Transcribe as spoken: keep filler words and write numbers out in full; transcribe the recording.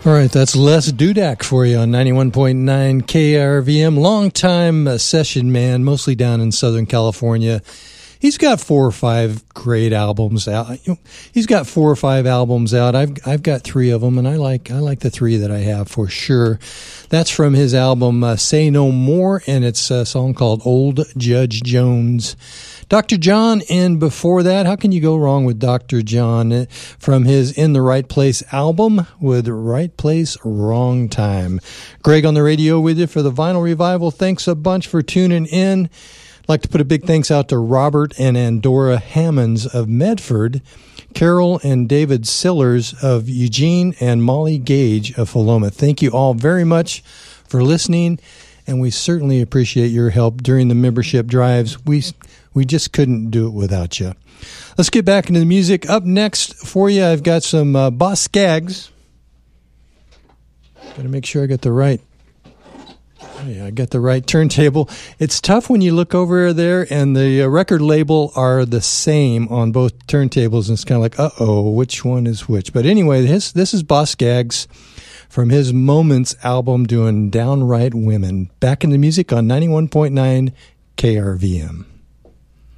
All right, that's Les Dudak for you on ninety-one point nine K R V M. Long-time uh, session man, mostly down in Southern California. He's got four or five great albums out. He's got four or five albums out. I've I've got three of them, and I like I like the three that I have for sure. That's from his album uh, Say No More, and it's a song called Old Judge Jones. Doctor John, and before that, how can you go wrong with Doctor John from his In the Right Place album with Right Place, Wrong Time. Greg on the radio with you for the Vinyl Revival. Thanks a bunch for tuning in. I'd like to put a big thanks out to Robert and Andorra Hammonds of Medford, Carol and David Sillers of Eugene, and Molly Gage of Philomath. Thank you all very much for listening, and we certainly appreciate your help during the membership drives. We we just couldn't do it without you. Let's get back into the music. Up next for you, I've got some uh, Boss Skaggs. Got to make sure I get the right. Oh, yeah, I got the right turntable. It's tough when you look over there and the uh, record label are the same on both turntables, and it's kind of like, uh-oh, which one is which? But anyway, his, this is Boss Skaggs from his Moments album doing Downright Women. Back in the music on ninety-one point nine K R V M.